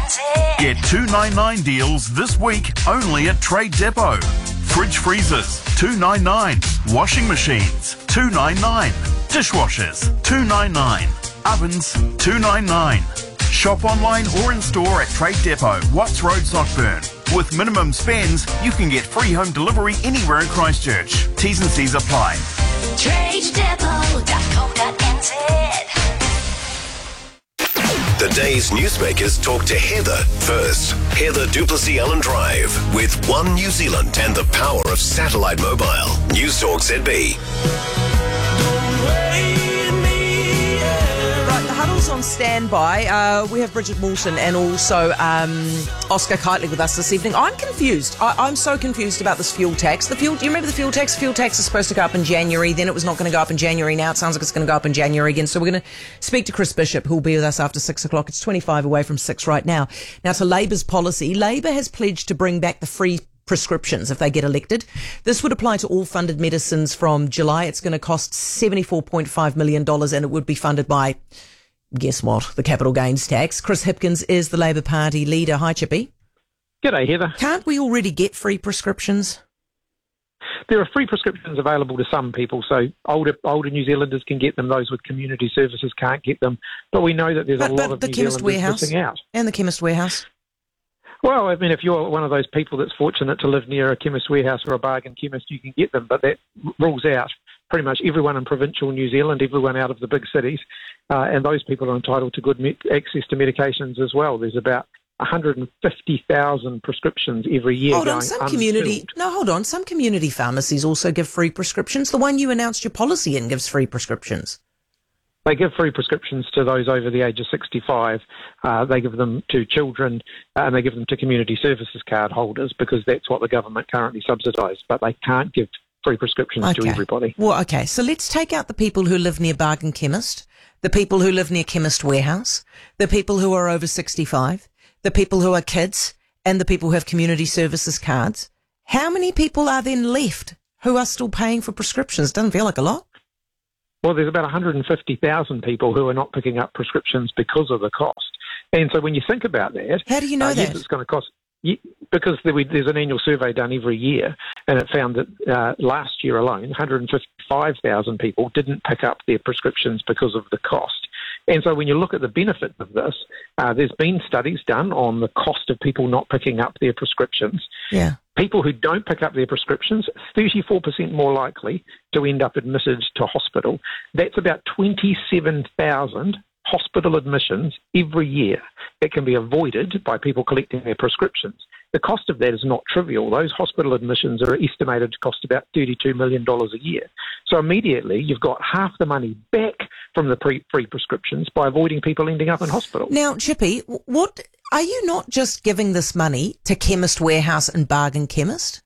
Get $2.99 deals this week only at Trade Depot. Fridge freezers, $2.99. Washing machines, $2.99. Dishwashers, $2.99. Ovens, $2.99. Shop online or in store at Trade Depot, Watts Road, Sockburn. With minimum spends, you can get free home delivery anywhere in Christchurch. T's and C's apply. TradeDepot.co.nz. The day's newsmakers talk to Heather first. Heather Duplessis-Allen Drive with One New Zealand and the power of satellite mobile. News Talk ZB. Right, the huddle's on standby. We have Bridget Moulton and also Oscar Kitely with us this evening. I'm confused. I'm so confused about this fuel tax. Do you remember the fuel tax? Fuel tax is supposed to go up in January. Then it was not going to go up in January. Now it sounds like it's going to go up in January again. So we're going to speak to Chris Bishop, who will be with us after 6 o'clock. It's 25 away from 6 right now. Now to Labour's policy. Labour has pledged to bring back the free prescriptions if they get elected. This would apply to all funded medicines from July. It's going to cost $74.5 million and it would be funded by, guess what, the capital gains tax. Chris Hipkins is the Labour Party leader. Hi, Chippy. G'day, Heather. Can't we already get free prescriptions? There are free prescriptions available to some people, so older New Zealanders can get them. Those with community services can't get them. But we know that there's a lot of New Zealanders missing out. And the Chemist Warehouse? Well, I mean, if you're one of those people that's fortunate to live near a Chemist Warehouse or a bargain chemist, you can get them, but that rules out pretty much everyone in provincial New Zealand, everyone out of the big cities, and those people are entitled to good access to medications as well. There's about 150,000 prescriptions every year. Hold on, some community pharmacies also give free prescriptions. The one you announced your policy in gives free prescriptions. They give free prescriptions to those over the age of 65. They give them to children and they give them to community services card holders because that's what the government currently subsidises. But they can't give free prescriptions to everybody. Well, okay, so let's take out the people who live near Bargain Chemist, the people who live near Chemist Warehouse, the people who are over 65, the people who are kids, and the people who have community services cards. How many people are then left who are still paying for prescriptions? Doesn't feel like a lot. Well, there's about 150,000 people who are not picking up prescriptions because of the cost. And so when you think about that... How do you know that? Yes, it's going to cost... Because there's an annual survey done every year, and it found that last year alone, 155,000 people didn't pick up their prescriptions because of the cost. And so when you look at the benefit of this, there's been studies done on the cost of people not picking up their prescriptions. Yeah. People who don't pick up their prescriptions, 34% more likely to end up admitted to hospital. That's about 27,000 hospital admissions every year that can be avoided by people collecting their prescriptions. The cost of that is not trivial. Those hospital admissions are estimated to cost about $32 million a year. So immediately you've got half the money back from the free prescriptions by avoiding people ending up in hospital. Now, Chippy, what are you not just giving this money to Chemist Warehouse and Bargain Chemist?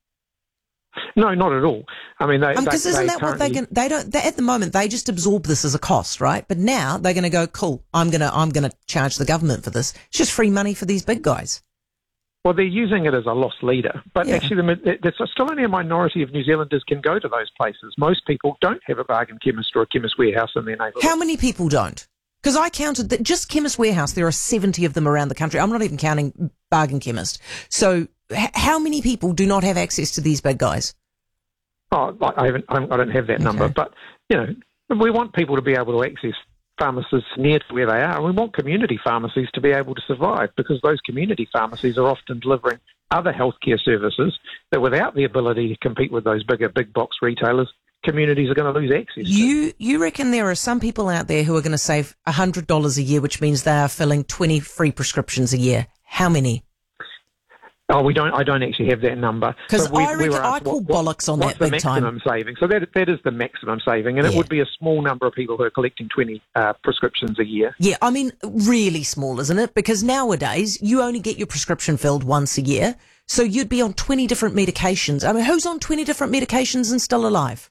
No, not at all. I mean, because isn't that what they don't? At the moment, they just absorb this as a cost, right? But now they're going to go, cool. I'm gonna charge the government for this. It's just free money for these big guys. Well, they're using it as a loss leader, but actually, there's still only a minority of New Zealanders can go to those places. Most people don't have a Bargain Chemist or a Chemist Warehouse in their neighbourhood. How many people don't? Because I counted that just Chemist Warehouse, there are 70 of them around the country. I'm not even counting Bargain Chemist. So how many people do not have access to these big guys? Oh, I don't have that number, but, we want people to be able to access pharmacists near to where they are. And we want community pharmacies to be able to survive because those community pharmacies are often delivering other healthcare services that without the ability to compete with those big box retailers, communities are going to lose access to. You reckon there are some people out there who are going to save $100 a year, which means they are filling 20 free prescriptions a year. How many? Oh, I don't actually have that number. Because I call bollocks on that big time. What's the maximum saving? So that is the maximum saving, and it would be a small number of people who are collecting 20 prescriptions a year. Yeah, I mean, really small, isn't it? Because nowadays, you only get your prescription filled once a year, so you'd be on 20 different medications. I mean, who's on 20 different medications and still alive?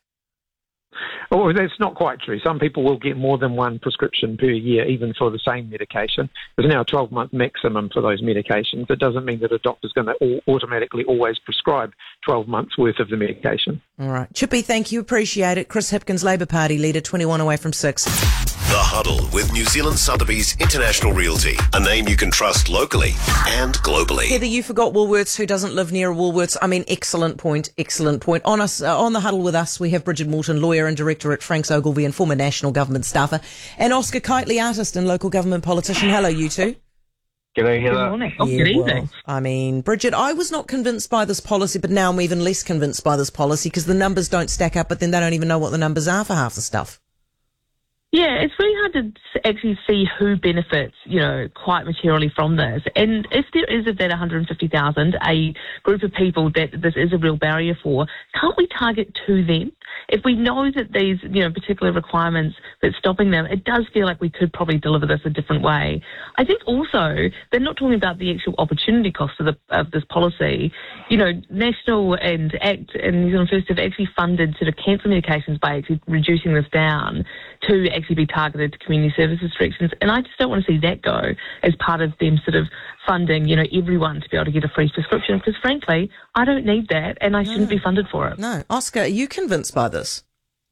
Oh, that's not quite true. Some people will get more than one prescription per year, even for the same medication. There's now a 12-month maximum for those medications. It doesn't mean that a doctor's going to automatically always prescribe 12 months' worth of the medication. All right. Chippy, thank you. Appreciate it. Chris Hipkins, Labour Party leader, 21 away from 6. The Huddle with New Zealand Sotheby's International Realty, a name you can trust locally and globally. Heather, you forgot Woolworths. Who doesn't live near a Woolworths? I mean, excellent point. On the Huddle with us, we have Bridget Moulton, lawyer and director at Franks Ogilvy and former national government staffer, and Oscar Kitely, artist and local government politician. Hello, you two. G'day, Heather. Good morning. Good evening. I mean, Bridget, I was not convinced by this policy, but now I'm even less convinced by this policy because the numbers don't stack up, but then they don't even know what the numbers are for half the stuff. Yeah, it's really hard to actually see who benefits, quite materially from this. And if there is of that 150,000, a group of people that this is a real barrier for, can't we target to them? If we know that these, particular requirements that's stopping them, it does feel like we could probably deliver this a different way. I think also they're not talking about the actual opportunity cost of this policy. National and ACT and New Zealand First have actually funded sort of cancer medications by actually reducing this down to actually be targeted to community service restrictions. And I just don't want to see that go as part of them sort of funding, everyone to be able to get a free prescription, because frankly, I don't need that and I shouldn't be funded for it. No. Oscar, are you convinced by this?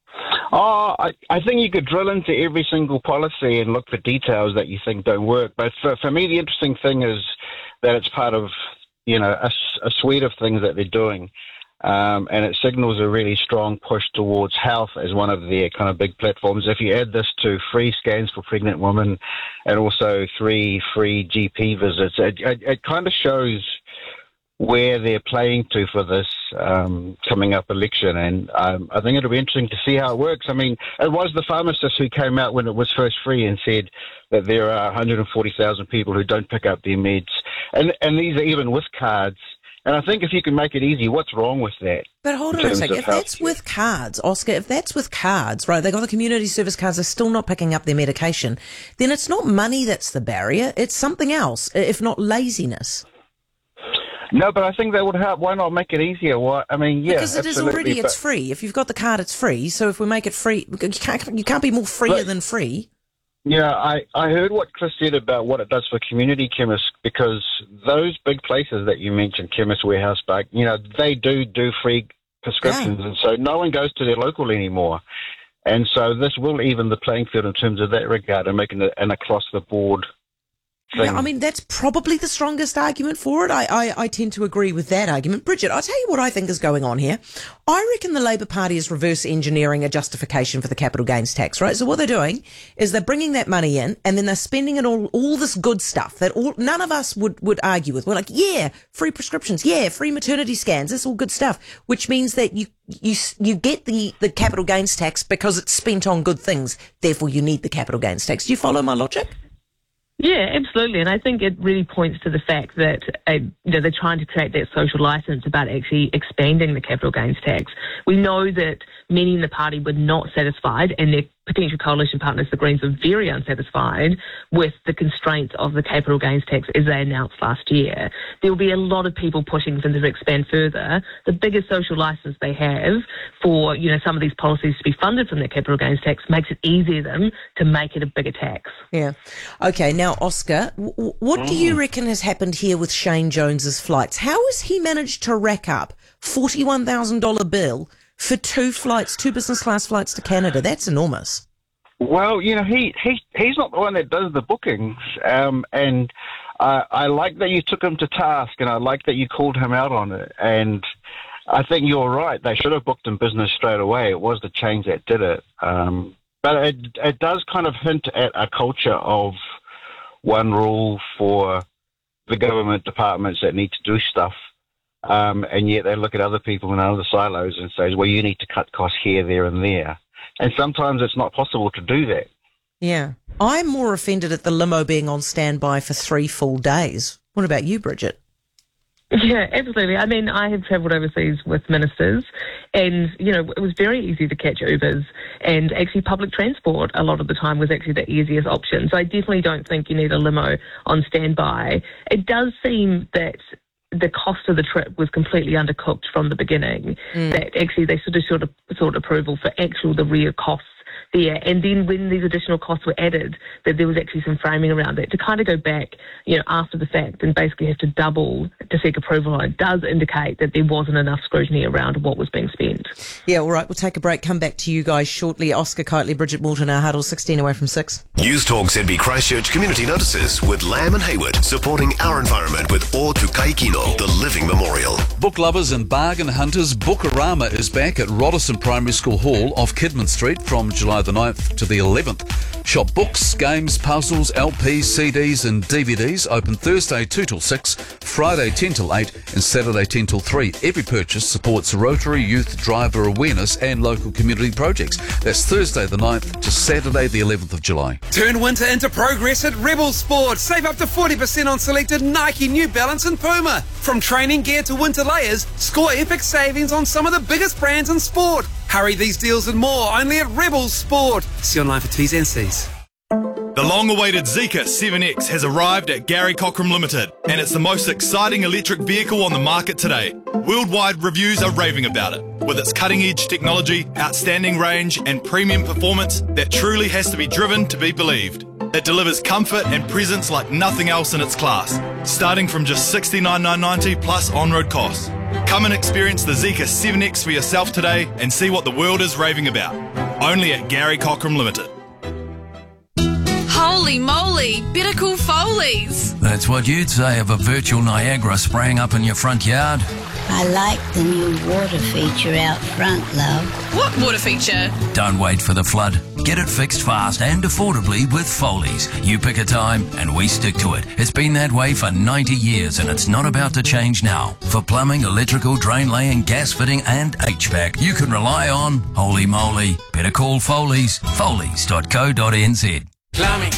I think you could drill into every single policy and look for details that you think don't work. But for me, the interesting thing is that it's part of, a suite of things that they're doing. And it signals a really strong push towards health as one of their kind of big platforms. If you add this to free scans for pregnant women and also 3 free GP visits, it kind of shows where they're playing to for this coming up election. And I think it'll be interesting to see how it works. I mean, it was the pharmacist who came out when it was first free and said that there are 140,000 people who don't pick up their meds. And these are even with cards. And I think if you can make it easy, what's wrong with that? But hold on a second. If that's with cards, Oscar, if that's with cards, right, they got the community service cards, they're still not picking up their medication, then it's not money that's the barrier. It's something else, if not laziness. No, but I think that would help. Why not make it easier? Because it is already, it's free. If you've got the card, it's free. So if we make it free, you can't be more freer than free. Yeah, I heard what Chris said about what it does for community chemists, because those big places that you mentioned, Chemist Warehouse, Park, they do free prescriptions, and so no one goes to their local anymore. And so this will even the playing field in terms of that regard and making it an across-the-board thing. Yeah, I mean, that's probably the strongest argument for it. I tend to agree with that argument. Bridget, I'll tell you what I think is going on here. I reckon the Labour Party is reverse engineering a justification for the capital gains tax, right? So what they're doing is they're bringing that money in and then they're spending it all this good stuff that none of us would argue with. We're like, yeah, free prescriptions, yeah, free maternity scans, that's all good stuff, which means that you get the capital gains tax because it's spent on good things. Therefore, you need the capital gains tax. Do you follow my logic? Yeah, absolutely. And I think it really points to the fact that they're trying to create that social license about actually expanding the capital gains tax. We know that many in the party were not satisfied, and their potential coalition partners, the Greens, are very unsatisfied with the constraints of the capital gains tax as they announced last year. There will be a lot of people pushing for them to expand further. The biggest social license they have for, some of these policies to be funded from that capital gains tax makes it easier for them to make it a bigger tax. Yeah. Okay, now, Oscar, what do you reckon has happened here with Shane Jones's flights? How has he managed to rack up $41,000 bill for 2 business class flights to Canada? That's enormous. Well, he's not the one that does the bookings, and I like that you took him to task, and I like that you called him out on it. And I think you're right. They should have booked him business straight away. It was the change that did it. But it does kind of hint at a culture of one rule for the government departments that need to do stuff. And yet they look at other people in other silos and say, well, you need to cut costs here, there, and there. And sometimes it's not possible to do that. Yeah. I'm more offended at the limo being on standby for 3 full days. What about you, Bridget? Yeah, absolutely. I mean, I have travelled overseas with ministers and, it was very easy to catch Ubers, and actually public transport a lot of the time was actually the easiest option. So I definitely don't think you need a limo on standby. It does seem that the cost of the trip was completely undercooked from the beginning, that actually they sort of sought approval for the real costs there. And then when these additional costs were added, that there was actually some framing around it. To kind of go back, after the fact and basically have to double to seek approval on it does indicate that there wasn't enough scrutiny around what was being spent. Yeah, all right, we'll take a break, come back to you guys shortly. Oscar Kiteley, Bridget Moulton, our huddle, 16 away from 6. News Talk ZB Christchurch Community Notices with Lamb and Hayward, supporting our environment with O Tukai Kino, the Living Memorial. Book lovers and bargain hunters, Bookarama is back at Roddison Primary School Hall off Kidman Street from July the 9th to the 11th. Shop books, games, puzzles, LPs, CDs and DVDs. Open Thursday 2 till 6, Friday 10 till 8 and Saturday 10 till 3. Every purchase supports Rotary Youth Driver Awareness and local community projects. That's Thursday the 9th to Saturday the 11th of July. Turn winter into progress at Rebel Sport. Save up to 40% on selected Nike, New Balance and Puma. From training gear to winter layers, score epic savings on some of the biggest brands in sport. Hurry these deals and more only at Rebel Sport. See online for T's and C's. The long-awaited Zeekr 7X has arrived at Gary Cochrane Limited, and it's the most exciting electric vehicle on the market today. Worldwide reviews are raving about it, with its cutting-edge technology, outstanding range and premium performance that truly has to be driven to be believed. It delivers comfort and presence like nothing else in its class, starting from just $69,990 plus on-road costs. Come and experience the Zeekr 7X for yourself today and see what the world is raving about. Only at Gary Cochrane Limited. Holy moly, better call Foley's. That's what you'd say of a virtual Niagara spraying up in your front yard. I like the new water feature out front, love. What water feature? Don't wait for the flood. Get it fixed fast and affordably with Foley's. You pick a time and we stick to it. It's been that way for 90 years and it's not about to change now. For plumbing, electrical, drain laying, gas fitting and HVAC, you can rely on, holy moly, better call Foley's. Foley's.co.nz. Plumbing,